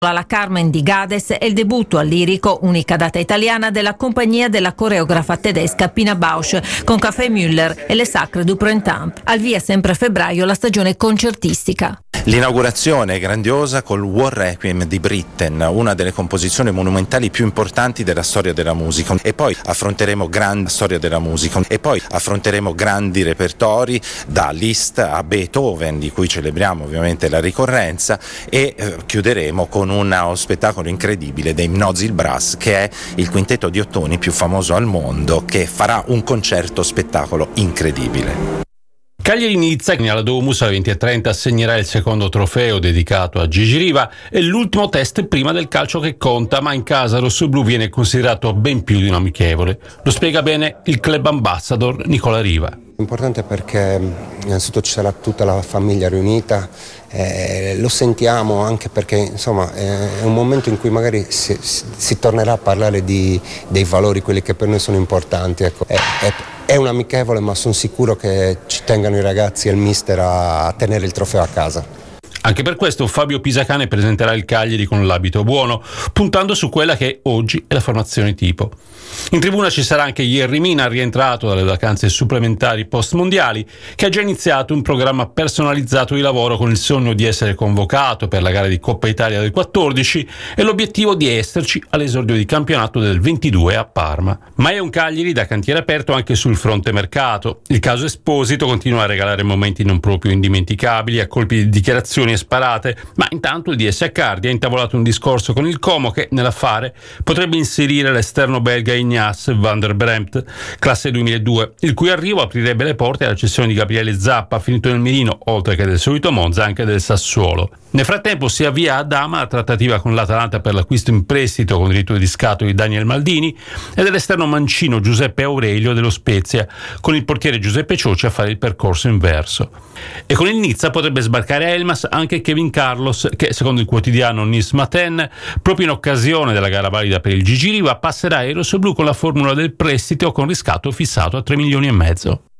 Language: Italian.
alla Carmen di Gades è il debutto al Lirico, unica data italiana, della compagnia della coreografa tedesca Pina Bausch con Café Müller e Le Sacre du Printemps. Al via sempre a febbraio la stagione concertistica. L'inaugurazione è grandiosa col War Requiem di Britten, una delle composizioni monumentali più importanti della storia della musica, e poi affronteremo grandi storia della musica e poi affronteremo grandi repertori da Liszt a Beethoven, di cui celebriamo ovviamente la ricorrenza, e chiuderemo con uno spettacolo incredibile dei Mnozil Brass, che è il quintetto di ottoni più famoso al mondo, che farà un concerto spettacolo incredibile. Cagliari-Nizza, alla Domus alle 20:30 assegnerà il secondo trofeo dedicato a Gigi Riva. È l'ultimo test prima del calcio che conta, ma in casa rossoblù viene considerato ben più di un amichevole. Lo spiega bene il club ambassador Nicola Riva. Importante perché innanzitutto ci sarà tutta la famiglia riunita, lo sentiamo anche perché insomma è un momento in cui magari si tornerà a parlare dei valori, quelli che per noi sono importanti. Ecco. È un amichevole, ma sono sicuro che ci tengano i ragazzi e il mister a tenere il trofeo a casa. Anche per questo Fabio Pisacane presenterà il Cagliari con l'abito buono, puntando su quella che oggi è la formazione tipo. In tribuna ci sarà anche Yerry Mina, rientrato dalle vacanze supplementari post-mondiali, che ha già iniziato un programma personalizzato di lavoro con il sogno di essere convocato per la gara di Coppa Italia del 14 e l'obiettivo di esserci all'esordio di campionato del 22 a Parma. Ma è un Cagliari da cantiere aperto anche sul fronte mercato. Il caso Esposito continua a regalare momenti non proprio indimenticabili a colpi di dichiarazioni e sparate, ma intanto il DS Accardi ha intavolato un discorso con il Como che nell'affare potrebbe inserire l'esterno belga Ignace van der Bremt, classe 2002, il cui arrivo aprirebbe le porte alla cessione di Gabriele Zappa, finito nel mirino, oltre che del solito Monza, anche del Sassuolo. Nel frattempo si avvia a Dama la trattativa con l'Atalanta per l'acquisto in prestito con diritto di riscatto di Daniel Maldini e dell'esterno mancino Giuseppe Aurelio dello Spezia, con il portiere Giuseppe Cioci a fare il percorso inverso. E con il Nizza potrebbe sbarcare a Elmas anche Kevin Carlos, che secondo il quotidiano Nice Matin, proprio in occasione della gara valida per il Gigi Riva, passerà ai rossoblù con la formula del prestito con riscatto fissato a 3,5 milioni.